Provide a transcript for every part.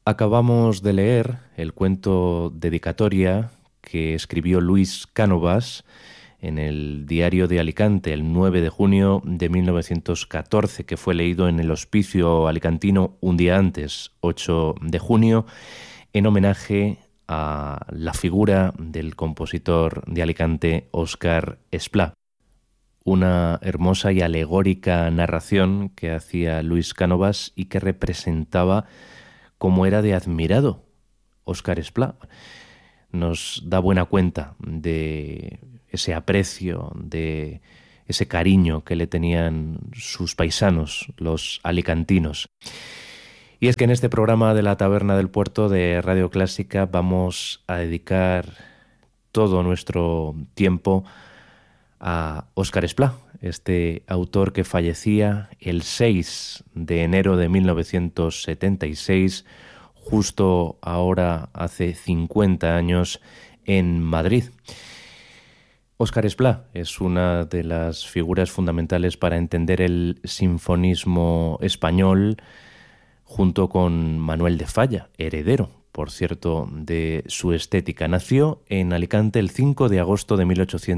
Acabamos de leer el cuento Dedicatoria que escribió Luis Cánovas en el Diario de Alicante el 9 de junio de 1914, que fue leído en el Hospicio Alicantino un día antes, 8 de junio, en homenaje a la figura del compositor de Alicante, Óscar Esplá. Una hermosa y alegórica narración que hacía Luis Cánovas y que representaba cómo era de admirado Óscar Esplá. Nos da buena cuenta de ese aprecio, de ese cariño que le tenían sus paisanos, los alicantinos. Y es que en este programa de la Taberna del Puerto de Radio Clásica vamos a dedicar todo nuestro tiempo a Óscar Esplá, este autor que fallecía el 6 de enero de 1976, justo ahora hace 50 años, en Madrid. Óscar Esplá es una de las figuras fundamentales para entender el sinfonismo español, junto con Manuel de Falla, heredero, por cierto, de su estética. Nació en Alicante el 5 de agosto de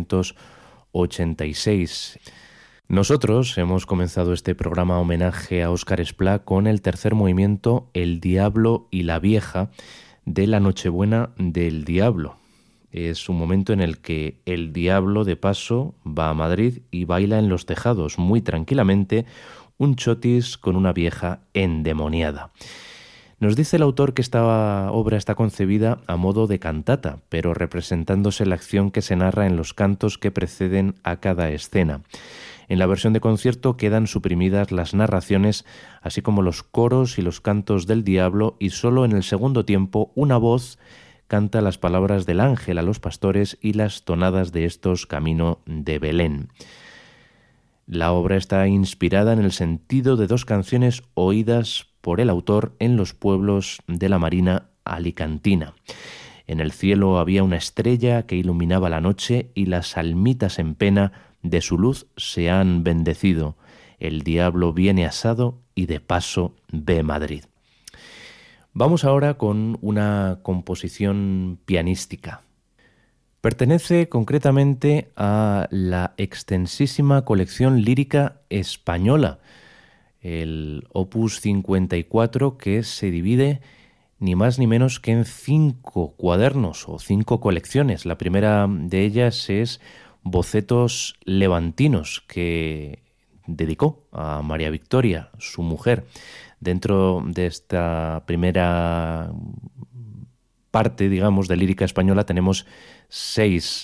1886. Nosotros hemos comenzado este programa homenaje a Óscar Esplá con el tercer movimiento, El Diablo y la Vieja, de la Nochebuena del Diablo. Es un momento en el que el diablo, de paso, va a Madrid y baila en los tejados muy tranquilamente un chotis con una vieja endemoniada. Nos dice el autor que esta obra está concebida a modo de cantata, pero representándose la acción que se narra en los cantos que preceden a cada escena. En la versión de concierto quedan suprimidas las narraciones, así como los coros y los cantos del diablo, y solo en el segundo tiempo una voz canta las palabras del ángel a los pastores y las tonadas de estos camino de Belén. La obra está inspirada en el sentido de dos canciones oídas por el autor en los pueblos de la Marina alicantina. En el cielo había una estrella que iluminaba la noche y las almitas en pena de su luz se han bendecido. El diablo viene asado y de paso ve Madrid. Vamos ahora con una composición pianística. Pertenece concretamente a la extensísima colección lírica española, el Opus 54, que se divide ni más ni menos que en 5 cuadernos o 5 colecciones. La primera de ellas es Bocetos levantinos, que dedicó a María Victoria, su mujer. Dentro de esta primera parte, digamos, de lírica española tenemos 6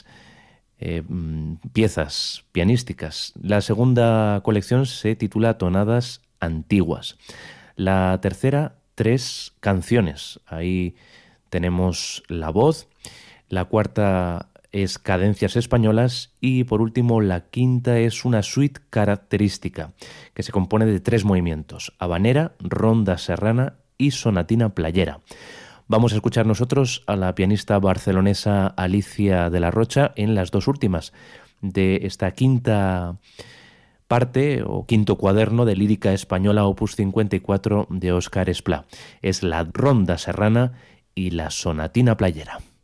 piezas pianísticas. La segunda colección se titula Tonadas antiguas. La tercera, 3 canciones. Ahí tenemos la voz. La cuarta es Cadencias españolas y por último la quinta es una suite característica que se compone de 3 movimientos: habanera, ronda serrana y sonatina playera. Vamos a escuchar nosotros a la pianista barcelonesa Alicia de la Rocha en las 2 últimas de esta quinta parte o quinto cuaderno de lírica española Opus 54 de Óscar Esplá. Es la ronda serrana y la sonatina playera.